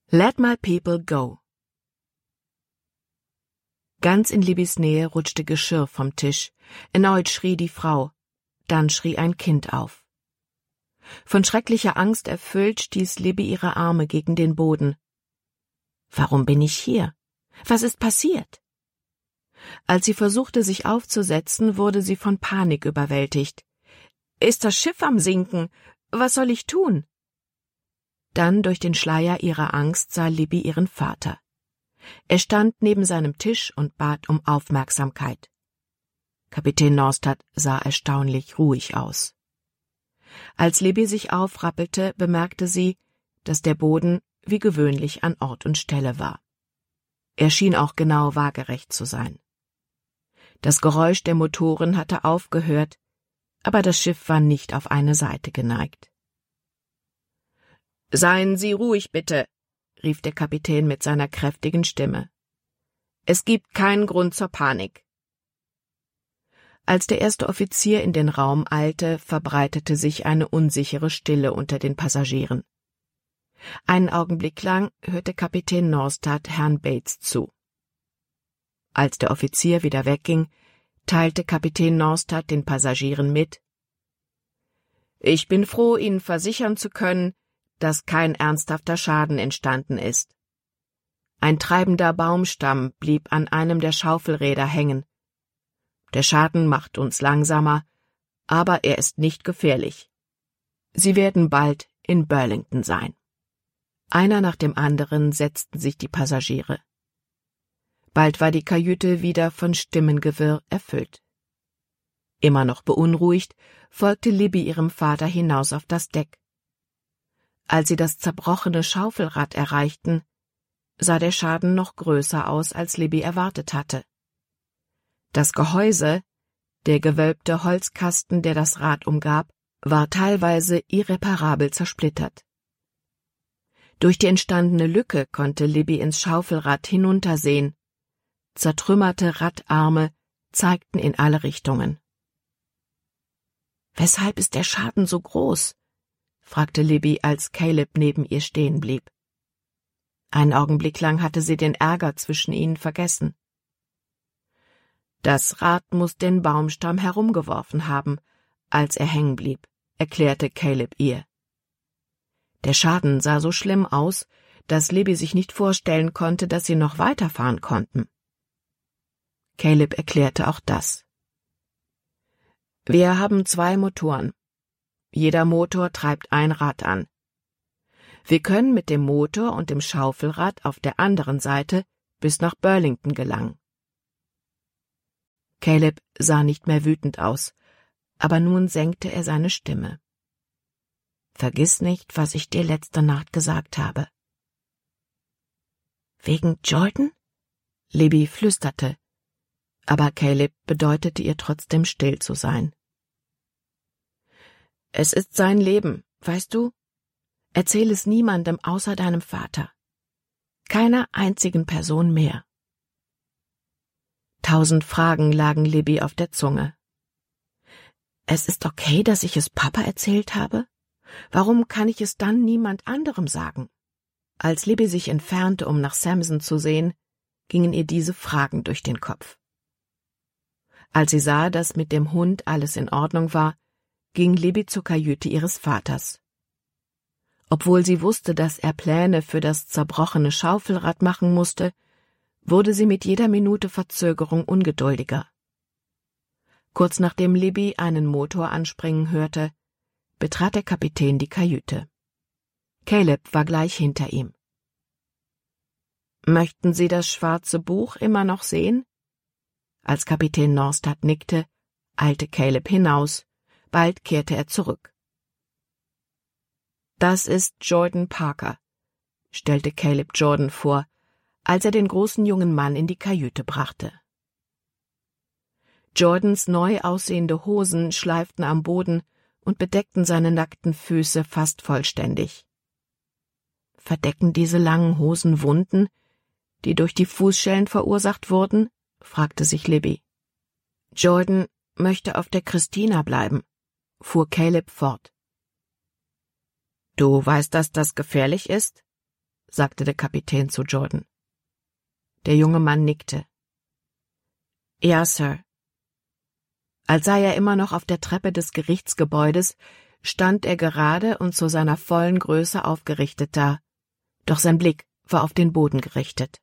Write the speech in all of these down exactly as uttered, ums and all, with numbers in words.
Let my people go. Ganz in Libbys Nähe rutschte Geschirr vom Tisch. Erneut schrie die Frau. Dann schrie ein Kind auf. Von schrecklicher Angst erfüllt stieß Libby ihre Arme gegen den Boden. »Warum bin ich hier? Was ist passiert?« Als sie versuchte, sich aufzusetzen, wurde sie von Panik überwältigt. »Ist das Schiff am Sinken? Was soll ich tun?« Dann durch den Schleier ihrer Angst sah Libby ihren Vater. Er stand neben seinem Tisch und bat um Aufmerksamkeit. Kapitän Norstad sah erstaunlich ruhig aus. Als Libby sich aufrappelte, bemerkte sie, dass der Boden wie gewöhnlich an Ort und Stelle war. Er schien auch genau waagerecht zu sein. Das Geräusch der Motoren hatte aufgehört, aber das Schiff war nicht auf eine Seite geneigt. »Seien Sie ruhig, bitte«, rief der Kapitän mit seiner kräftigen Stimme. »Es gibt keinen Grund zur Panik.« Als der erste Offizier in den Raum eilte, verbreitete sich eine unsichere Stille unter den Passagieren. Einen Augenblick lang hörte Kapitän Norstad Herrn Bates zu. Als der Offizier wieder wegging, teilte Kapitän Norstad den Passagieren mit: »Ich bin froh, Ihnen versichern zu können, dass kein ernsthafter Schaden entstanden ist. Ein treibender Baumstamm blieb an einem der Schaufelräder hängen. Der Schaden macht uns langsamer, aber er ist nicht gefährlich. Sie werden bald in Burlington sein.« Einer nach dem anderen setzten sich die Passagiere. Bald war die Kajüte wieder von Stimmengewirr erfüllt. Immer noch beunruhigt, folgte Libby ihrem Vater hinaus auf das Deck. Als sie das zerbrochene Schaufelrad erreichten, sah der Schaden noch größer aus, als Libby erwartet hatte. Das Gehäuse, der gewölbte Holzkasten, der das Rad umgab, war teilweise irreparabel zersplittert. Durch die entstandene Lücke konnte Libby ins Schaufelrad hinuntersehen. Zertrümmerte Radarme zeigten in alle Richtungen. »Weshalb ist der Schaden so groß?« fragte Libby, als Caleb neben ihr stehen blieb. Einen Augenblick lang hatte sie den Ärger zwischen ihnen vergessen. »Das Rad muss den Baumstamm herumgeworfen haben, als er hängen blieb«, erklärte Caleb ihr. Der Schaden sah so schlimm aus, dass Libby sich nicht vorstellen konnte, dass sie noch weiterfahren konnten. Caleb erklärte auch das. »Wir haben zwei Motoren. Jeder Motor treibt ein Rad an. Wir können mit dem Motor und dem Schaufelrad auf der anderen Seite bis nach Burlington gelangen.« Caleb sah nicht mehr wütend aus, aber nun senkte er seine Stimme. »Vergiss nicht, was ich dir letzte Nacht gesagt habe.« »Wegen Jordan?« Libby flüsterte, aber Caleb bedeutete ihr trotzdem, still zu sein. »Es ist sein Leben, weißt du? Erzähl es niemandem außer deinem Vater. Keiner einzigen Person mehr.« Tausend Fragen lagen Libby auf der Zunge. »Es ist okay, dass ich es Papa erzählt habe? Warum kann ich es dann niemand anderem sagen?« Als Libby sich entfernte, um nach Samson zu sehen, gingen ihr diese Fragen durch den Kopf. Als sie sah, dass mit dem Hund alles in Ordnung war, ging Libby zur Kajüte ihres Vaters. Obwohl sie wusste, dass er Pläne für das zerbrochene Schaufelrad machen musste, wurde sie mit jeder Minute Verzögerung ungeduldiger. Kurz nachdem Libby einen Motor anspringen hörte, betrat der Kapitän die Kajüte. Caleb war gleich hinter ihm. »Möchten Sie das schwarze Buch immer noch sehen?« Als Kapitän Norstad nickte, eilte Caleb hinaus, bald kehrte er zurück. »Das ist Jordan Parker«, stellte Caleb Jordan vor, als er den großen jungen Mann in die Kajüte brachte. Jordans neu aussehende Hosen schleiften am Boden und bedeckten seine nackten Füße fast vollständig. »Verdecken diese langen Hosen Wunden, die durch die Fußschellen verursacht wurden?« fragte sich Libby. »Jordan möchte auf der Christina bleiben«, fuhr Caleb fort. »Du weißt, dass das gefährlich ist?« sagte der Kapitän zu Jordan. Der junge Mann nickte. Ja, Sir. Als sei er immer noch auf der Treppe des Gerichtsgebäudes, stand er gerade und zu seiner vollen Größe aufgerichtet da, doch sein Blick war auf den Boden gerichtet.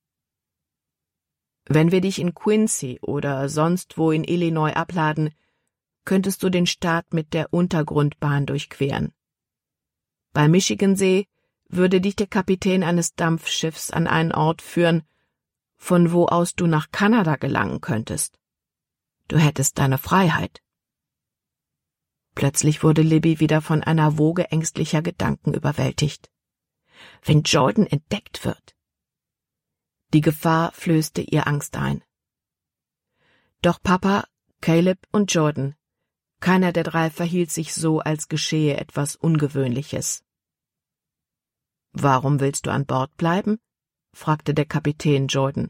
Wenn wir dich in Quincy oder sonst wo in Illinois abladen, könntest du den Staat mit der Untergrundbahn durchqueren. Bei Michigansee würde dich der Kapitän eines Dampfschiffs an einen Ort führen, von wo aus du nach Kanada gelangen könntest. Du hättest deine Freiheit. Plötzlich wurde Libby wieder von einer Woge ängstlicher Gedanken überwältigt. Wenn Jordan entdeckt wird. Die Gefahr flößte ihr Angst ein. Doch Papa, Caleb und Jordan, keiner der drei verhielt sich so, als geschehe etwas Ungewöhnliches. »Warum willst du an Bord bleiben?« fragte der Kapitän Jordan.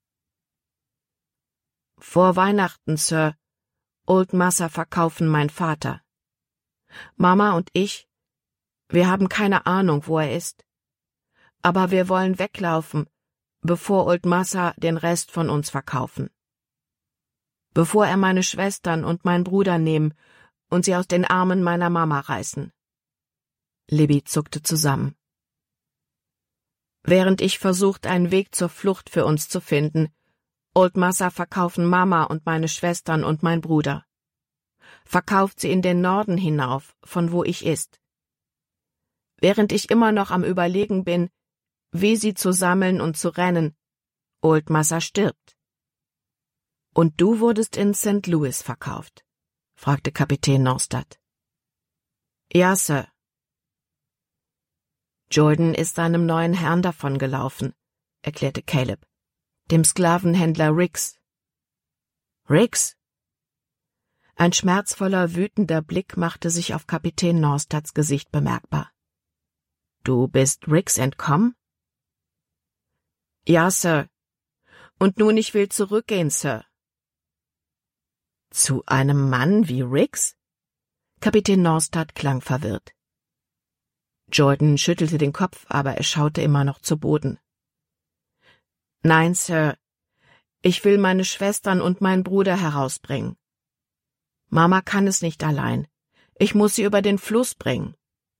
»Vor Weihnachten, Sir. Old Massa verkaufen mein Vater. Mama und ich, wir haben keine Ahnung, wo er ist. Aber wir wollen weglaufen, bevor Old Massa den Rest von uns verkaufen. Bevor er meine Schwestern und meinen Bruder nehmen und sie aus den Armen meiner Mama reißen.« Libby zuckte zusammen. »Während ich versucht, einen Weg zur Flucht für uns zu finden, Old Massa verkaufen Mama und meine Schwestern und mein Bruder. Verkauft sie in den Norden hinauf, von wo ich ist. Während ich immer noch am Überlegen bin, wie sie zu sammeln und zu rennen, Old Massa stirbt.« »Und du wurdest in Sankt Louis verkauft?« fragte Kapitän Norstad. »Ja, Sir.« »Jordan ist seinem neuen Herrn davongelaufen«, erklärte Caleb, »dem Sklavenhändler Riggs.« »Riggs?« Ein schmerzvoller, wütender Blick machte sich auf Kapitän Norstads Gesicht bemerkbar. »Du bist Riggs entkommen?« »Ja, Sir. Und nun ich will zurückgehen, Sir.« »Zu einem Mann wie Riggs?« Kapitän Norstad klang verwirrt. Jordan schüttelte den Kopf, aber er schaute immer noch zu Boden. »Nein, Sir. Ich will meine Schwestern und meinen Bruder herausbringen. Mama kann es nicht allein. Ich muss sie über den Fluss bringen.«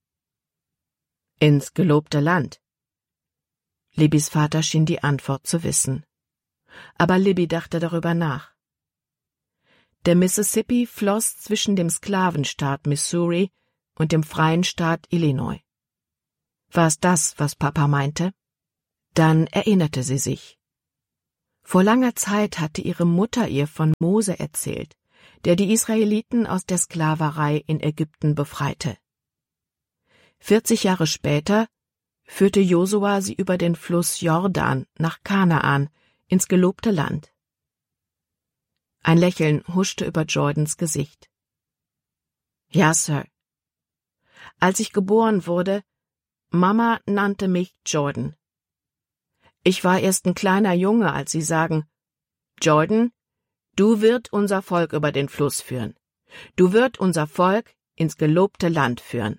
»Ins gelobte Land?« Libbys Vater schien die Antwort zu wissen. Aber Libby dachte darüber nach. Der Mississippi floss zwischen dem Sklavenstaat Missouri und dem freien Staat Illinois. War es das, was Papa meinte? Dann erinnerte sie sich. Vor langer Zeit hatte ihre Mutter ihr von Mose erzählt, der die Israeliten aus der Sklaverei in Ägypten befreite. Vierzig Jahre später führte Josua sie über den Fluss Jordan nach Kanaan, ins gelobte Land. Ein Lächeln huschte über Jordans Gesicht. »Ja, Sir. Als ich geboren wurde, Mama nannte mich Jordan. Ich war erst ein kleiner Junge, als sie sagen, »Jordan, du wirst unser Volk über den Fluss führen. Du wirst unser Volk ins gelobte Land führen.«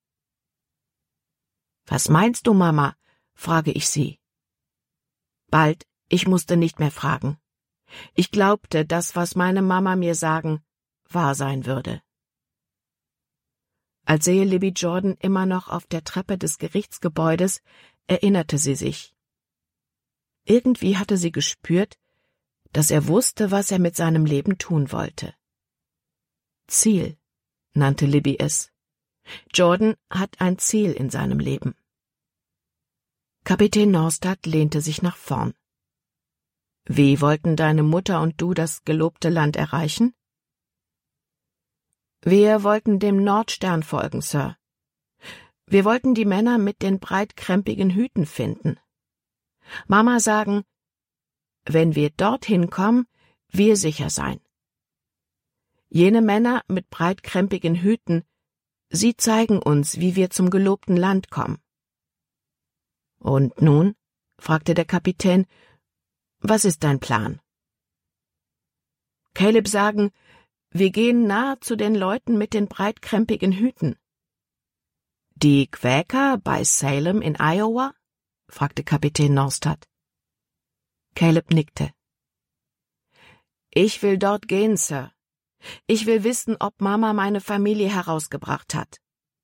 »Was meinst du, Mama?« frage ich sie. Bald, ich musste nicht mehr fragen. Ich glaubte, dass, was meine Mama mir sagen, wahr sein würde. Als sehe Libby Jordan immer noch auf der Treppe des Gerichtsgebäudes, erinnerte sie sich. Irgendwie hatte sie gespürt, dass er wusste, was er mit seinem Leben tun wollte. Ziel, nannte Libby es. Jordan hat ein Ziel in seinem Leben. Kapitän Norstad lehnte sich nach vorn. »Wie wollten deine Mutter und du das gelobte Land erreichen?« »Wir wollten dem Nordstern folgen, Sir. Wir wollten die Männer mit den breitkrempigen Hüten finden. Mama sagen, wenn wir dorthin kommen, wir sicher sein. Jene Männer mit breitkrempigen Hüten, sie zeigen uns, wie wir zum gelobten Land kommen.« »Und nun?« fragte der Kapitän, »was ist dein Plan?« »Caleb sagen, wir gehen nahe zu den Leuten mit den breitkrempigen Hüten.« »Die Quäker bei Salem in Iowa?« fragte Kapitän Norstad. Caleb nickte. »Ich will dort gehen, Sir. Ich will wissen, ob Mama meine Familie herausgebracht hat.«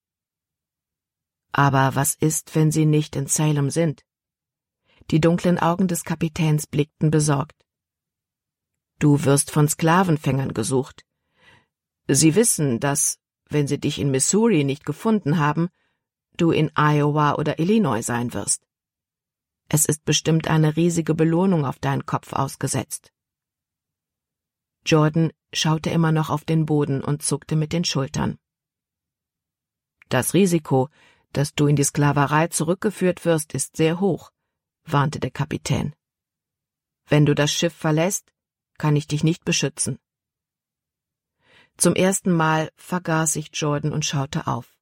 »Aber was ist, wenn sie nicht in Salem sind?« Die dunklen Augen des Kapitäns blickten besorgt. »Du wirst von Sklavenfängern gesucht. Sie wissen, dass, wenn sie dich in Missouri nicht gefunden haben, du in Iowa oder Illinois sein wirst. Es ist bestimmt eine riesige Belohnung auf deinen Kopf ausgesetzt.« Jordan schaute immer noch auf den Boden und zuckte mit den Schultern. »Das Risiko, dass du in die Sklaverei zurückgeführt wirst, ist sehr hoch«, warnte der Kapitän. »Wenn du das Schiff verlässt, kann ich dich nicht beschützen.« Zum ersten Mal vergaß sich Jordan und schaute auf.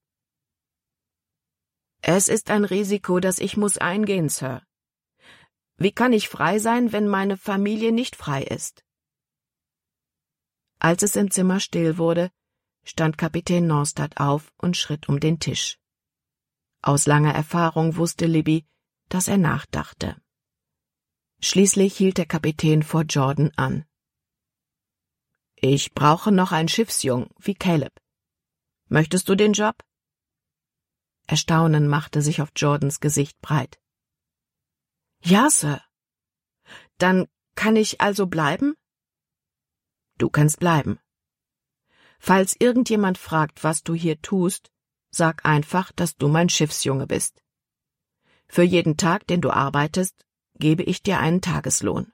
»Es ist ein Risiko, das ich muss eingehen, Sir. Wie kann ich frei sein, wenn meine Familie nicht frei ist?« Als es im Zimmer still wurde, stand Kapitän Norstad auf und schritt um den Tisch. Aus langer Erfahrung wusste Libby, dass er nachdachte. Schließlich hielt der Kapitän vor Jordan an. »Ich brauche noch einen Schiffsjungen, wie Caleb. Möchtest du den Job?« Erstaunen machte sich auf Jordans Gesicht breit. »Ja, Sir. Dann kann ich also bleiben?« »Du kannst bleiben. Falls irgendjemand fragt, was du hier tust, sag einfach, dass du mein Schiffsjunge bist. Für jeden Tag, den du arbeitest, gebe ich dir einen Tageslohn.«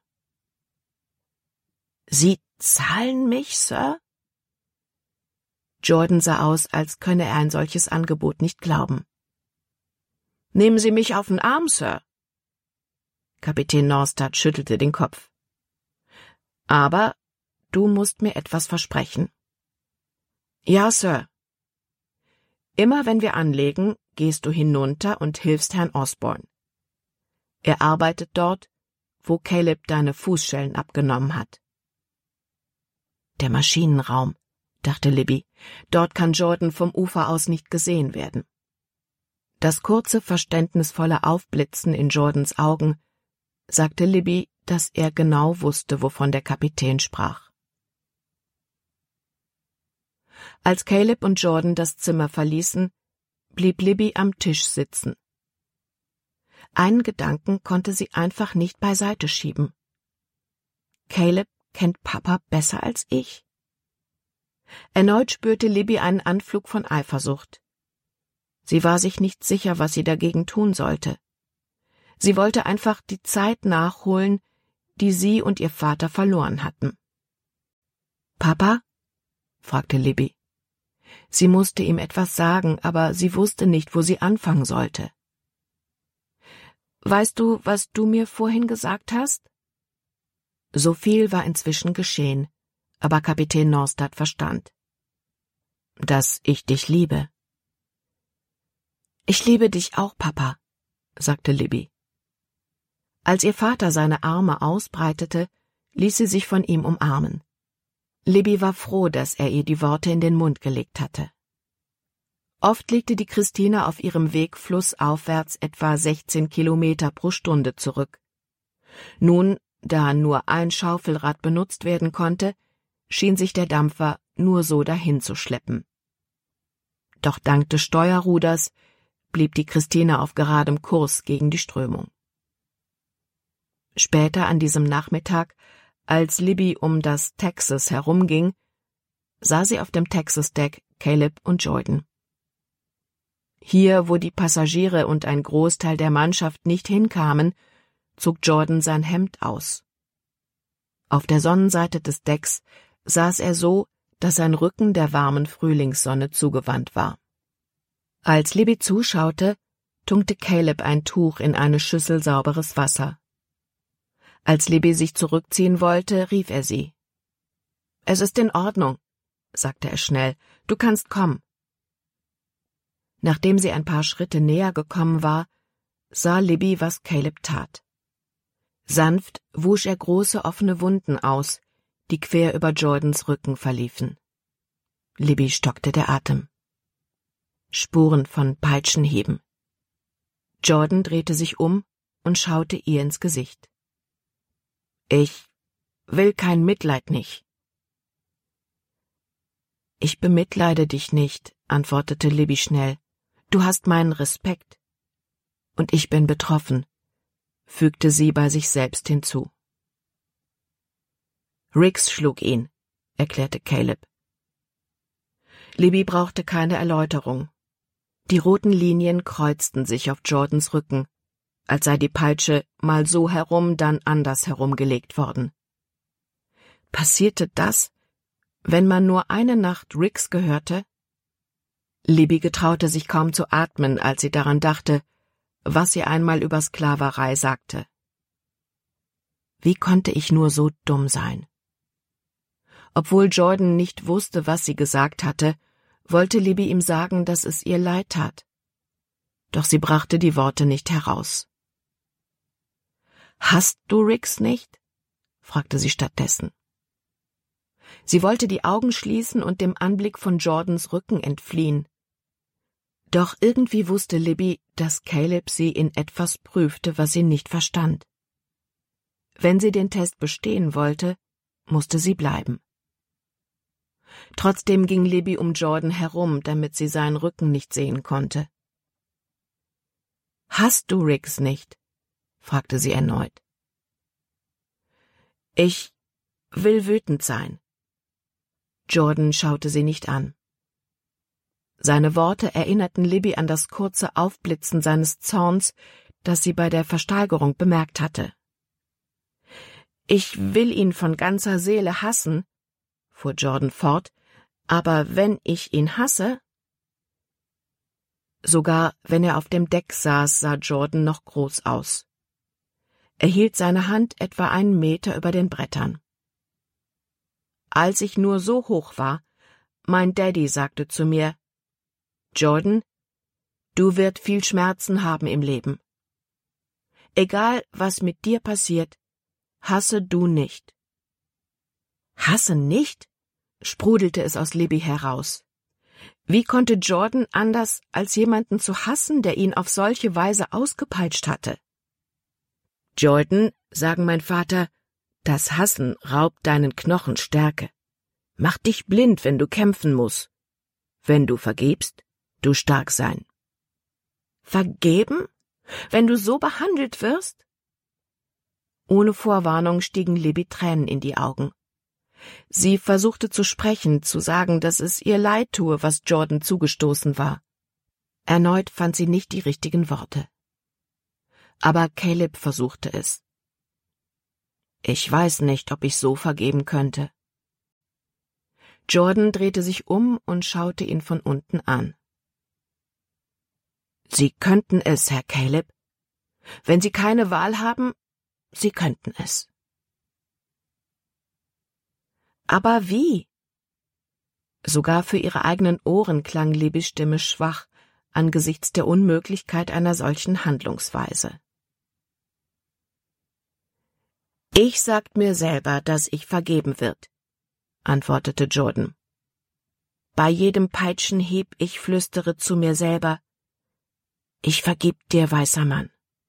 »Sie zahlen mich, Sir?« Jordan sah aus, als könne er ein solches Angebot nicht glauben. »Nehmen Sie mich auf den Arm, Sir.« Kapitän Norstad schüttelte den Kopf. »Aber du musst mir etwas versprechen.« »Ja, Sir.« »Immer wenn wir anlegen, gehst du hinunter und hilfst Herrn Osborne. Er arbeitet dort, wo Caleb deine Fußschellen abgenommen hat.« »Der Maschinenraum«, dachte Libby. »Dort kann Jordan vom Ufer aus nicht gesehen werden.« Das kurze, verständnisvolle Aufblitzen in Jordans Augen sagte Libby, dass er genau wusste, wovon der Kapitän sprach. Als Caleb und Jordan das Zimmer verließen, blieb Libby am Tisch sitzen. Einen Gedanken konnte sie einfach nicht beiseite schieben. Caleb kennt Papa besser als ich. Erneut spürte Libby einen Anflug von Eifersucht. Sie war sich nicht sicher, was sie dagegen tun sollte. Sie wollte einfach die Zeit nachholen, die sie und ihr Vater verloren hatten. »Papa?« fragte Libby. Sie musste ihm etwas sagen, aber sie wusste nicht, wo sie anfangen sollte. »Weißt du, was du mir vorhin gesagt hast?« So viel war inzwischen geschehen, aber Kapitän Norstad verstand. »Dass ich dich liebe.« »Ich liebe dich auch, Papa«, sagte Libby. Als ihr Vater seine Arme ausbreitete, ließ sie sich von ihm umarmen. Libby war froh, dass er ihr die Worte in den Mund gelegt hatte. Oft legte die Christina auf ihrem Weg flussaufwärts etwa sechzehn Kilometer pro Stunde zurück. Nun, da nur ein Schaufelrad benutzt werden konnte, schien sich der Dampfer nur so dahin zu schleppen. Doch dank des Steuerruders blieb die Christina auf geradem Kurs gegen die Strömung. Später an diesem Nachmittag, als Libby um das Texas herumging, sah sie auf dem Texas-Deck Caleb und Jordan. Hier, wo die Passagiere und ein Großteil der Mannschaft nicht hinkamen, zog Jordan sein Hemd aus. Auf der Sonnenseite des Decks saß er so, dass sein Rücken der warmen Frühlingssonne zugewandt war. Als Libby zuschaute, tunkte Caleb ein Tuch in eine Schüssel sauberes Wasser. Als Libby sich zurückziehen wollte, rief er sie. »Es ist in Ordnung«, sagte er schnell, »du kannst kommen.« Nachdem sie ein paar Schritte näher gekommen war, sah Libby, was Caleb tat. Sanft wusch er große offene Wunden aus, die quer über Jordans Rücken verliefen. Libby stockte der Atem. Spuren von Peitschenhieben. Jordan drehte sich um und schaute ihr ins Gesicht. »Ich will kein Mitleid nicht.« »Ich bemitleide dich nicht«, antwortete Libby schnell. »Du hast meinen Respekt. Und ich bin betroffen«, fügte sie bei sich selbst hinzu. »Riggs schlug ihn«, erklärte Caleb. Libby brauchte keine Erläuterung. Die roten Linien kreuzten sich auf Jordans Rücken, als sei die Peitsche mal so herum, dann anders herumgelegt worden. Passierte das, wenn man nur eine Nacht Riggs gehörte? Libby getraute sich kaum zu atmen, als sie daran dachte, was sie einmal über Sklaverei sagte. Wie konnte ich nur so dumm sein? Obwohl Jordan nicht wusste, was sie gesagt hatte, wollte Libby ihm sagen, dass es ihr leid tat. Doch sie brachte die Worte nicht heraus. »Hasst du Riggs nicht?« fragte sie stattdessen. Sie wollte die Augen schließen und dem Anblick von Jordans Rücken entfliehen. Doch irgendwie wusste Libby, dass Caleb sie in etwas prüfte, was sie nicht verstand. Wenn sie den Test bestehen wollte, musste sie bleiben. Trotzdem ging Libby um Jordan herum, damit sie seinen Rücken nicht sehen konnte. »Hasst du Riggs nicht?« fragte sie erneut. »Ich will wütend sein.« Jordan schaute sie nicht an. Seine Worte erinnerten Libby an das kurze Aufblitzen seines Zorns, das sie bei der Versteigerung bemerkt hatte. »Ich will ihn von ganzer Seele hassen«, fuhr Jordan fort, »aber wenn ich ihn hasse...« Sogar wenn er auf dem Deck saß, sah Jordan noch groß aus. Er hielt seine Hand etwa einen Meter über den Brettern. Als ich nur so hoch war, mein Daddy sagte zu mir, »Jordan, du wirst viel Schmerzen haben im Leben. Egal, was mit dir passiert, hasse du nicht.« »Hasse nicht?« sprudelte es aus Libby heraus. Wie konnte Jordan anders, als jemanden zu hassen, der ihn auf solche Weise ausgepeitscht hatte? »Jordan«, sagen mein Vater, »das Hassen raubt deinen Knochen Stärke. Mach dich blind, wenn du kämpfen musst. Wenn du vergebst, du stark sein.« »Vergeben? Wenn du so behandelt wirst?« Ohne Vorwarnung stiegen Libby Tränen in die Augen. Sie versuchte zu sprechen, zu sagen, dass es ihr leid tue, was Jordan zugestoßen war. Erneut fand sie nicht die richtigen Worte. Aber Caleb versuchte es. »Ich weiß nicht, ob ich so vergeben könnte.« Jordan drehte sich um und schaute ihn von unten an. »Sie könnten es, Herr Caleb. Wenn Sie keine Wahl haben, Sie könnten es.« »Aber wie?« Sogar für ihre eigenen Ohren klang Libbys Stimme schwach angesichts der Unmöglichkeit einer solchen Handlungsweise. »Ich sagt mir selber, dass ich vergeben wird«, antwortete Jordan. »Bei jedem Peitschenhieb ich flüstere zu mir selber, ich vergib dir, weißer Mann.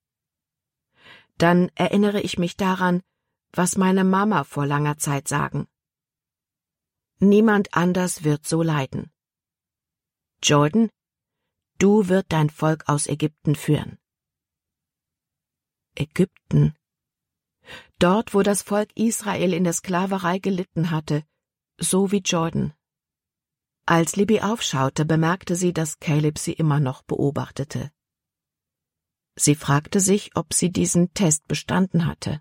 Dann erinnere ich mich daran, was meine Mama vor langer Zeit sagen. Niemand anders wird so leiden. Jordan, du wird dein Volk aus Ägypten führen.« Ägypten. Dort, wo das Volk Israel in der Sklaverei gelitten hatte, so wie Jordan. Als Libby aufschaute, bemerkte sie, dass Caleb sie immer noch beobachtete. Sie fragte sich, ob sie diesen Test bestanden hatte.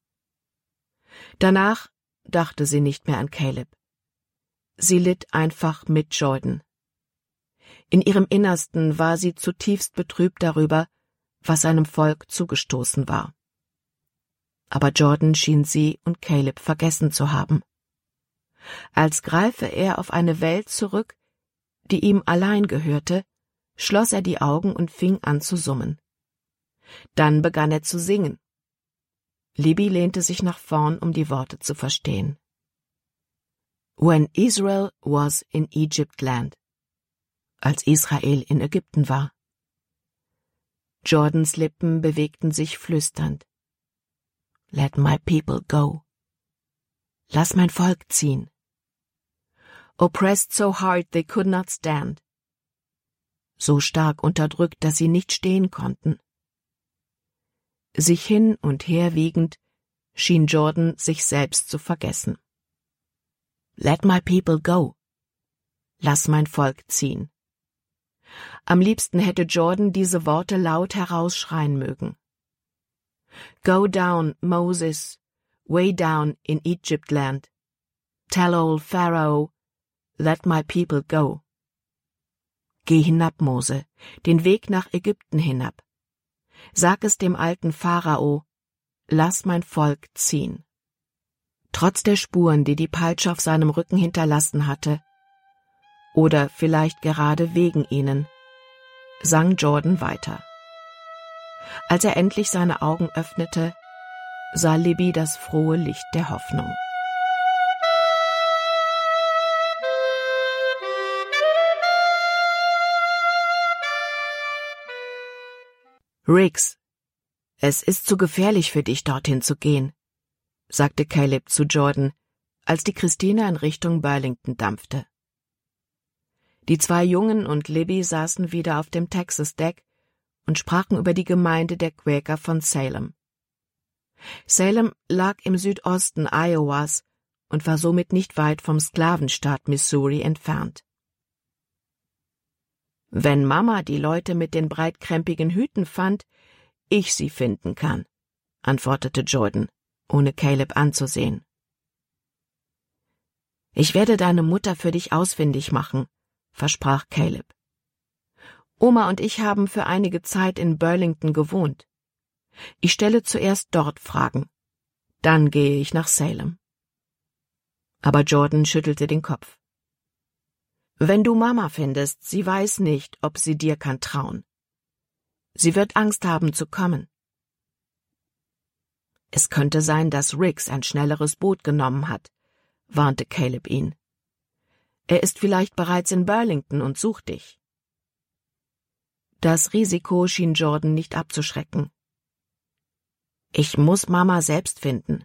Danach dachte sie nicht mehr an Caleb. Sie litt einfach mit Jordan. In ihrem Innersten war sie zutiefst betrübt darüber, was seinem Volk zugestoßen war. Aber Jordan schien sie und Caleb vergessen zu haben. Als greife er auf eine Welt zurück, die ihm allein gehörte, schloss er die Augen und fing an zu summen. Dann begann er zu singen. Libby lehnte sich nach vorn, um die Worte zu verstehen. When Israel was in Egypt land, als Israel in Ägypten war. Jordans Lippen bewegten sich flüsternd. Let my people go. Lass mein Volk ziehen. Oppressed so hard they could not stand. So stark unterdrückt, dass sie nicht stehen konnten. Sich hin und her wiegend, schien Jordan sich selbst zu vergessen. Let my people go. Lass mein Volk ziehen. Am liebsten hätte Jordan diese Worte laut herausschreien mögen. Go down, Moses, way down in Egypt land. Tell old Pharaoh, let my people go. Geh hinab, Mose, den Weg nach Ägypten hinab. Sag es dem alten Pharao, lass mein Volk ziehen. Trotz der Spuren, die die Peitsche auf seinem Rücken hinterlassen hatte, oder vielleicht gerade wegen ihnen, sang Jordan weiter. Als er endlich seine Augen öffnete, sah Libby das frohe Licht der Hoffnung. Riggs, es ist zu gefährlich für dich, dorthin zu gehen, sagte Caleb zu Jordan, als die Christina in Richtung Burlington dampfte. Die zwei Jungen und Libby saßen wieder auf dem Texas-Deck und sprachen über die Gemeinde der Quäker von Salem. Salem lag im Südosten Iowas und war somit nicht weit vom Sklavenstaat Missouri entfernt. Wenn Mama die Leute mit den breitkrempigen Hüten fand, ich sie finden kann, antwortete Jordan, ohne Caleb anzusehen. Ich werde deine Mutter für dich ausfindig machen, versprach Caleb. Oma und ich haben für einige Zeit in Burlington gewohnt. Ich stelle zuerst dort Fragen, dann gehe ich nach Salem. Aber Jordan schüttelte den Kopf. Wenn du Mama findest, sie weiß nicht, ob sie dir kann trauen. Sie wird Angst haben zu kommen. Es könnte sein, dass Riggs ein schnelleres Boot genommen hat, warnte Caleb ihn. Er ist vielleicht bereits in Burlington und sucht dich. Das Risiko schien Jordan nicht abzuschrecken. Ich muss Mama selbst finden.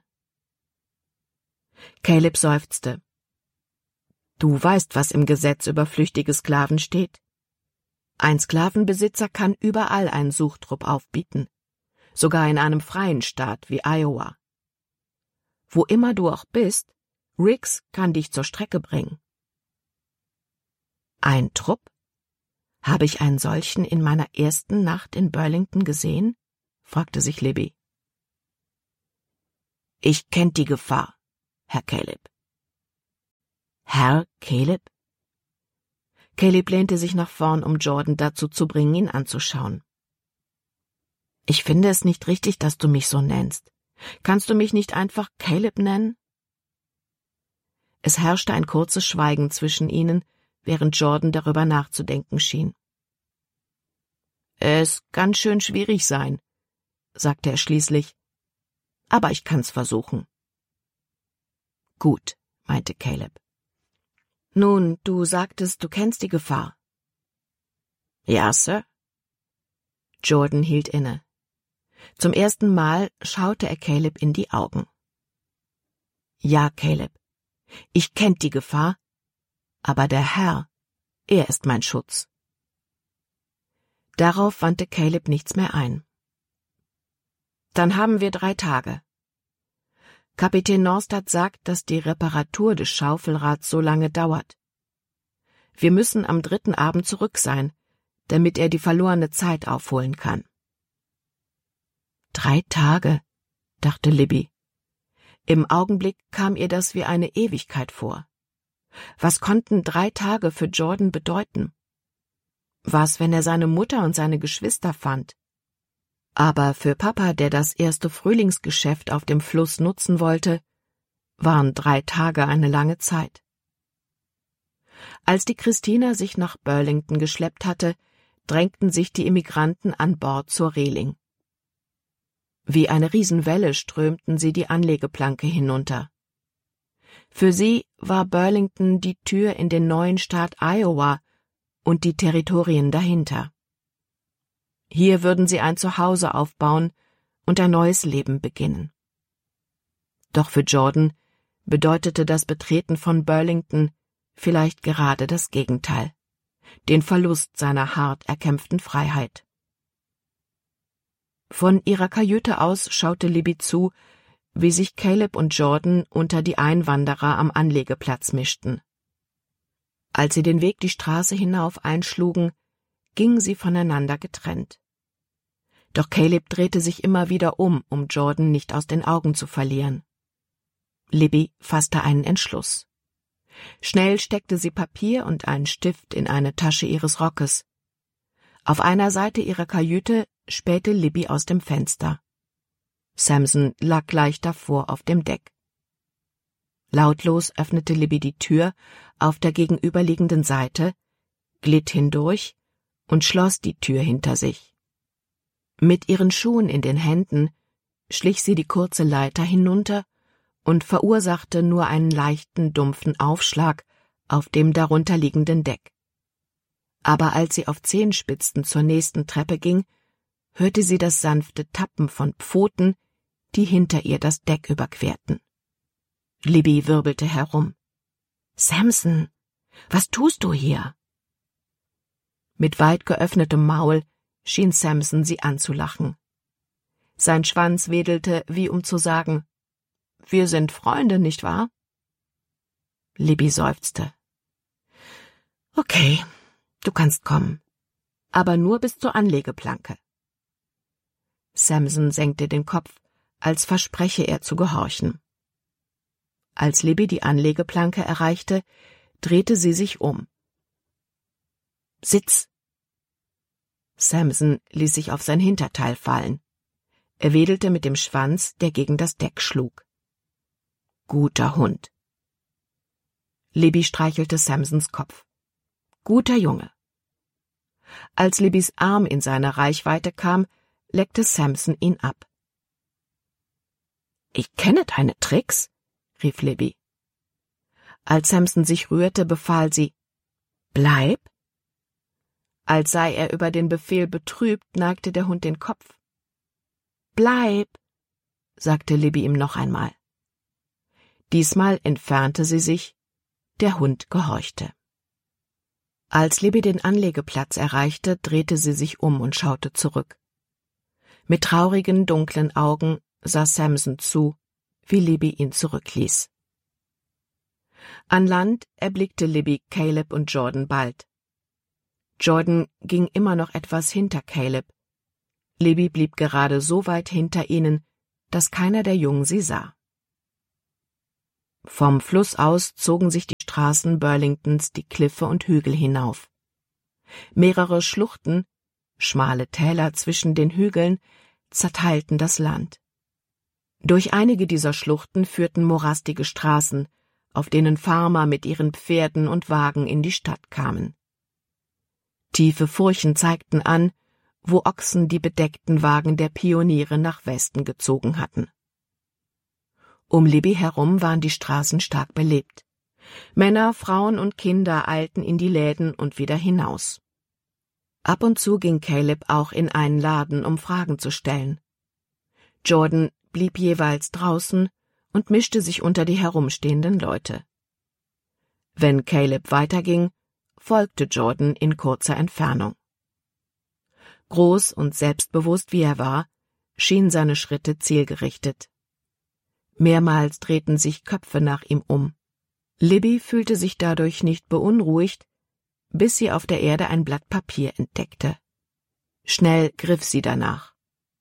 Caleb seufzte. Du weißt, was im Gesetz über flüchtige Sklaven steht. Ein Sklavenbesitzer kann überall einen Suchtrupp aufbieten, sogar in einem freien Staat wie Iowa. Wo immer du auch bist, Riggs kann dich zur Strecke bringen. Ein Trupp? Habe ich einen solchen in meiner ersten Nacht in Burlington gesehen? Fragte sich Libby. Ich kennt die Gefahr, Herr Caleb. Herr Caleb? Caleb lehnte sich nach vorn, um Jordan dazu zu bringen, ihn anzuschauen. Ich finde es nicht richtig, dass du mich so nennst. Kannst du mich nicht einfach Caleb nennen? Es herrschte ein kurzes Schweigen zwischen ihnen, während Jordan darüber nachzudenken schien. Es kann schön schwierig sein, sagte er schließlich, aber ich kann's versuchen. Gut, meinte Caleb. Nun, du sagtest, du kennst die Gefahr. Ja, Sir. Jordan hielt inne. Zum ersten Mal schaute er Caleb in die Augen. Ja, Caleb, ich kennt die Gefahr, aber der Herr, er ist mein Schutz. Darauf wandte Caleb nichts mehr ein. Dann haben wir drei Tage. Kapitän Norstad sagt, dass die Reparatur des Schaufelrads so lange dauert. Wir müssen am dritten Abend zurück sein, damit er die verlorene Zeit aufholen kann. Drei Tage, dachte Libby. Im Augenblick kam ihr das wie eine Ewigkeit vor. Was konnten drei Tage für Jordan bedeuten? Was, wenn er seine Mutter und seine Geschwister fand? Aber für Papa, der das erste Frühlingsgeschäft auf dem Fluss nutzen wollte, waren drei Tage eine lange Zeit. Als die Christina sich nach Burlington geschleppt hatte, drängten sich die Immigranten an Bord zur Reling. Wie eine Riesenwelle strömten sie die Anlegeplanke hinunter. Für sie war Burlington die Tür in den neuen Staat Iowa und die Territorien dahinter. Hier würden sie ein Zuhause aufbauen und ein neues Leben beginnen. Doch für Jordan bedeutete das Betreten von Burlington vielleicht gerade das Gegenteil, den Verlust seiner hart erkämpften Freiheit. Von ihrer Kajüte aus schaute Libby zu, wie sich Caleb und Jordan unter die Einwanderer am Anlegeplatz mischten. Als sie den Weg die Straße hinauf einschlugen, gingen sie voneinander getrennt. Doch Caleb drehte sich immer wieder um, um Jordan nicht aus den Augen zu verlieren. Libby fasste einen Entschluss. Schnell steckte sie Papier und einen Stift in eine Tasche ihres Rockes. Auf einer Seite ihrer Kajüte spähte Libby aus dem Fenster. Samson lag gleich davor auf dem Deck. Lautlos öffnete Libby die Tür auf der gegenüberliegenden Seite, glitt hindurch und schloss die Tür hinter sich. Mit ihren Schuhen in den Händen schlich sie die kurze Leiter hinunter und verursachte nur einen leichten, dumpfen Aufschlag auf dem darunterliegenden Deck. Aber als sie auf Zehenspitzen zur nächsten Treppe ging, hörte sie das sanfte Tappen von Pfoten, die hinter ihr das Deck überquerten. Libby wirbelte herum. »Samson, was tust du hier?« Mit weit geöffnetem Maul schien Samson sie anzulachen. Sein Schwanz wedelte, wie um zu sagen, »Wir sind Freunde, nicht wahr?« Libby seufzte. »Okay, du kannst kommen, aber nur bis zur Anlegeplanke.« Samson senkte den Kopf, als verspreche er zu gehorchen. Als Libby die Anlegeplanke erreichte, drehte sie sich um. »Sitz!« Samson ließ sich auf sein Hinterteil fallen. Er wedelte mit dem Schwanz, der gegen das Deck schlug. »Guter Hund.« Libby streichelte Samsons Kopf. »Guter Junge.« Als Libbys Arm in seine Reichweite kam, leckte Samson ihn ab. »Ich kenne deine Tricks«, rief Libby. Als Samson sich rührte, befahl sie, »Bleib!« Als sei er über den Befehl betrübt, neigte der Hund den Kopf. »Bleib«, sagte Libby ihm noch einmal. Diesmal entfernte sie sich, der Hund gehorchte. Als Libby den Anlegeplatz erreichte, drehte sie sich um und schaute zurück. Mit traurigen, dunklen Augen sah Samson zu, wie Libby ihn zurückließ. An Land erblickte Libby Caleb und Jordan bald. Jordan ging immer noch etwas hinter Caleb. Libby blieb gerade so weit hinter ihnen, dass keiner der Jungen sie sah. Vom Fluss aus zogen sich die Straßen Burlingtons die Kliffe und Hügel hinauf. Mehrere Schluchten, schmale Täler zwischen den Hügeln, zerteilten das Land. Durch einige dieser Schluchten führten morastige Straßen, auf denen Farmer mit ihren Pferden und Wagen in die Stadt kamen. Tiefe Furchen zeigten an, wo Ochsen die bedeckten Wagen der Pioniere nach Westen gezogen hatten. Um Libby herum waren die Straßen stark belebt. Männer, Frauen und Kinder eilten in die Läden und wieder hinaus. Ab und zu ging Caleb auch in einen Laden, um Fragen zu stellen. Jordan blieb jeweils draußen und mischte sich unter die herumstehenden Leute. Wenn Caleb weiterging, folgte Jordan in kurzer Entfernung. Groß und selbstbewusst wie er war, schienen seine Schritte zielgerichtet. Mehrmals drehten sich Köpfe nach ihm um. Libby fühlte sich dadurch nicht beunruhigt, bis sie auf der Erde ein Blatt Papier entdeckte. Schnell griff sie danach.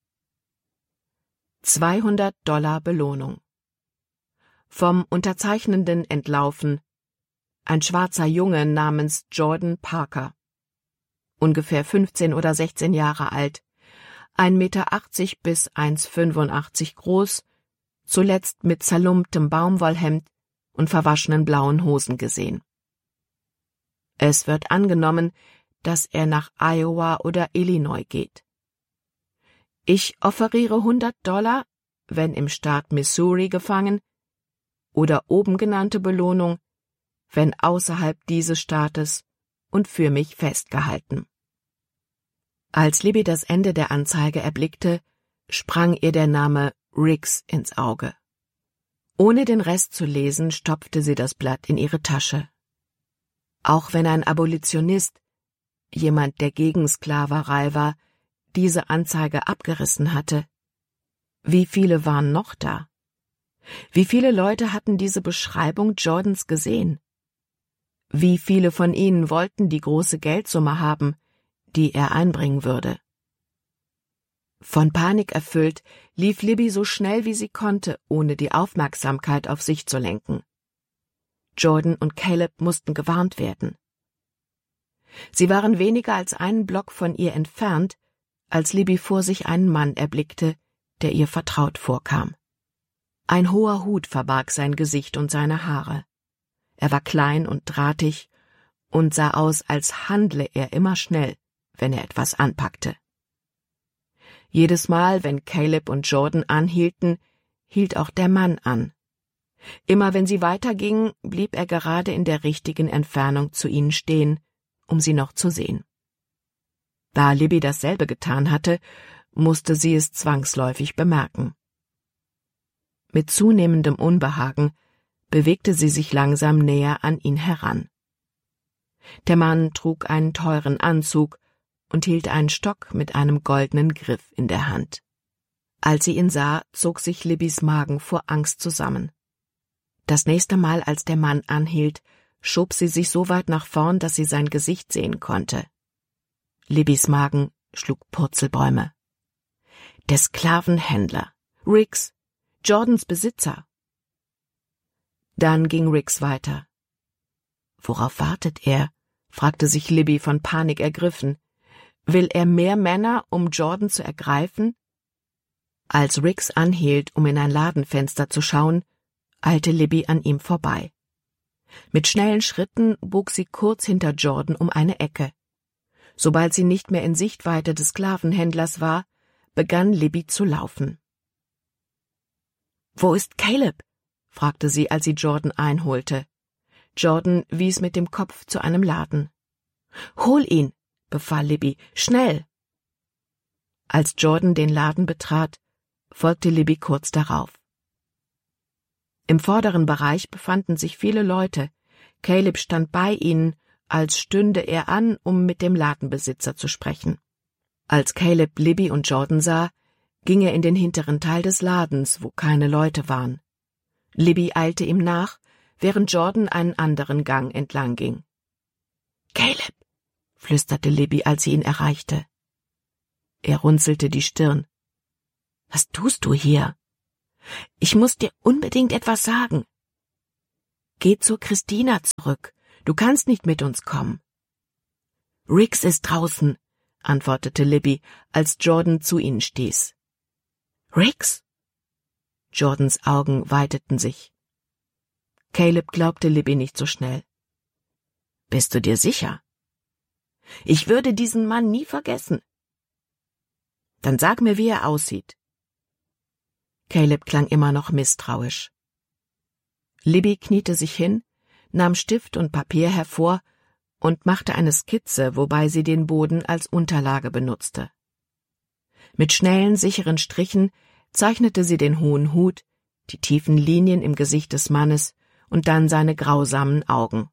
zweihundert Dollar Belohnung. Vom Unterzeichnenden entlaufen, ein schwarzer Junge namens Jordan Parker. Ungefähr fünfzehn oder sechzehn Jahre alt, ein Meter achtzig bis eins fünfundachtzig groß, zuletzt mit zerlumptem Baumwollhemd und verwaschenen blauen Hosen gesehen. Es wird angenommen, dass er nach Iowa oder Illinois geht. Ich offeriere hundert Dollar, wenn im Staat Missouri gefangen, oder oben genannte Belohnung, wenn außerhalb dieses Staates und für mich festgehalten. Als Libby das Ende der Anzeige erblickte, sprang ihr der Name Riggs ins Auge. Ohne den Rest zu lesen, stopfte sie das Blatt in ihre Tasche. Auch wenn ein Abolitionist, jemand, der gegen Sklaverei war, diese Anzeige abgerissen hatte, wie viele waren noch da? Wie viele Leute hatten diese Beschreibung Jordans gesehen? Wie viele von ihnen wollten die große Geldsumme haben, die er einbringen würde? Von Panik erfüllt, lief Libby so schnell wie sie konnte, ohne die Aufmerksamkeit auf sich zu lenken. Jordan und Caleb mussten gewarnt werden. Sie waren weniger als einen Block von ihr entfernt, als Libby vor sich einen Mann erblickte, der ihr vertraut vorkam. Ein hoher Hut verbarg sein Gesicht und seine Haare. Er war klein und drahtig und sah aus, als handle er immer schnell, wenn er etwas anpackte. Jedes Mal, wenn Caleb und Jordan anhielten, hielt auch der Mann an. Immer wenn sie weitergingen, blieb er gerade in der richtigen Entfernung zu ihnen stehen, um sie noch zu sehen. Da Libby dasselbe getan hatte, musste sie es zwangsläufig bemerken. Mit zunehmendem Unbehagen bewegte sie sich langsam näher an ihn heran. Der Mann trug einen teuren Anzug und hielt einen Stock mit einem goldenen Griff in der Hand. Als sie ihn sah, zog sich Libbys Magen vor Angst zusammen. Das nächste Mal, als der Mann anhielt, schob sie sich so weit nach vorn, dass sie sein Gesicht sehen konnte. Libbys Magen schlug Purzelbäume. Der Sklavenhändler, Riggs, Jordans Besitzer. Dann ging Riggs weiter. Worauf wartet er? Fragte sich Libby von Panik ergriffen. Will er mehr Männer, um Jordan zu ergreifen? Als Riggs anhielt, um in ein Ladenfenster zu schauen, eilte Libby an ihm vorbei. Mit schnellen Schritten bog sie kurz hinter Jordan um eine Ecke. Sobald sie nicht mehr in Sichtweite des Sklavenhändlers war, begann Libby zu laufen. »Wo ist Caleb?« fragte sie, als sie Jordan einholte. Jordan wies mit dem Kopf zu einem Laden. »Hol ihn«, befahl Libby, »schnell!« Als Jordan den Laden betrat, folgte Libby kurz darauf. Im vorderen Bereich befanden sich viele Leute. Caleb stand bei ihnen, als stünde er an, um mit dem Ladenbesitzer zu sprechen. Als Caleb Libby und Jordan sah, ging er in den hinteren Teil des Ladens, wo keine Leute waren. Libby eilte ihm nach, während Jordan einen anderen Gang entlang ging. »Caleb«, flüsterte Libby, als sie ihn erreichte. Er runzelte die Stirn. »Was tust du hier?« »Ich muss dir unbedingt etwas sagen.« »Geh zu Christina zurück. Du kannst nicht mit uns kommen.« »Riggs ist draußen«, antwortete Libby, als Jordan zu ihnen stieß. »Riggs?« Jordans Augen weiteten sich. Caleb glaubte Libby nicht so schnell. »Bist du dir sicher?« »Ich würde diesen Mann nie vergessen.« »Dann sag mir, wie er aussieht.« Caleb klang immer noch misstrauisch. Libby kniete sich hin, nahm Stift und Papier hervor und machte eine Skizze, wobei sie den Boden als Unterlage benutzte. Mit schnellen, sicheren Strichen zeichnete sie den hohen Hut, die tiefen Linien im Gesicht des Mannes und dann seine grausamen Augen.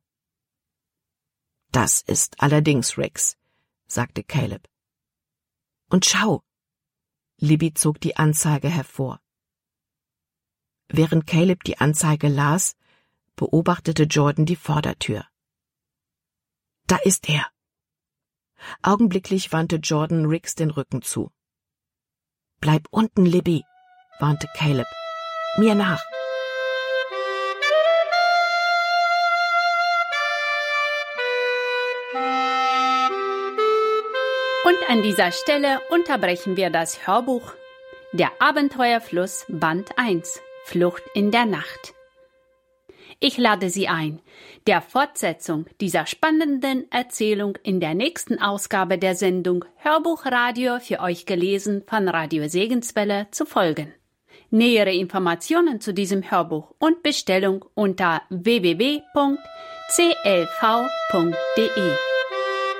»Das ist allerdings Riggs«, sagte Caleb. »Und schau!« Libby zog die Anzeige hervor. Während Caleb die Anzeige las, beobachtete Jordan die Vordertür. »Da ist er!« Augenblicklich wandte Jordan Riggs den Rücken zu. »Bleib unten, Libby«, warnte Caleb. »Mir nach!« Und an dieser Stelle unterbrechen wir das Hörbuch Der Abenteuerfluss Band eins, Flucht in der Nacht. Ich lade Sie ein, der Fortsetzung dieser spannenden Erzählung in der nächsten Ausgabe der Sendung Hörbuchradio für euch gelesen von Radio Segenswelle zu folgen. Nähere Informationen zu diesem Hörbuch und Bestellung unter w w w punkt c l v punkt d e.